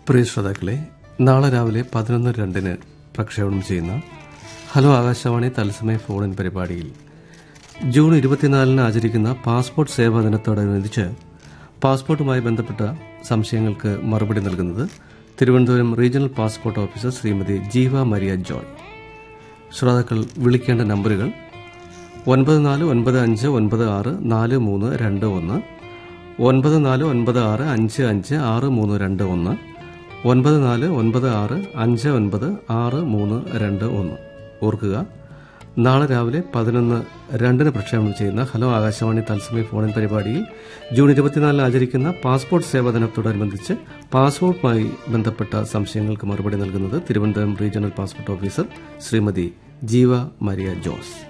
പ്രിയ ശ്രോതാക്കളെ, നാളെ രാവിലെ 11:02 പ്രക്ഷേപണം ചെയ്യുന്ന ഹലോ ആകാശവാണി തത്സമയ ഫോണിൻ പരിപാടിയിൽ ജൂൺ 24 ആചരിക്കുന്ന പാസ്പോർട്ട് സേവാ ദിനത്തോടനുബന്ധിച്ച് പാസ്പോർട്ടുമായി ബന്ധപ്പെട്ട സംശയങ്ങൾക്ക് മറുപടി നൽകുന്നത് Thiruvananthapuram regional passport officer Shrimati ജീവ മരിയ ജോയ്. ശ്രോതാക്കൾ വിളിക്കേണ്ട നമ്പറുകൾ 9495964321, 9496556321, 9496596321. ഓർക്കുക, നാളെ രാവിലെ 11:02 പ്രക്ഷേപണം ചെയ്യുന്ന ഹലോ ആകാശവാണി തത്സമയ ഫോണിൻ പരിപാടിയിൽ ജൂൺ 24 ആചരിക്കുന്ന പാസ്പോർട്ട് സേവാ ദിനത്തോടനുബന്ധിച്ച് പാസ്പോർട്ടുമായി ബന്ധപ്പെട്ട സംശയങ്ങൾക്ക് മറുപടി നൽകുന്നത് Thiruvananthapuram regional passport officer Shrimati ജീവ മരിയ ജോസ്.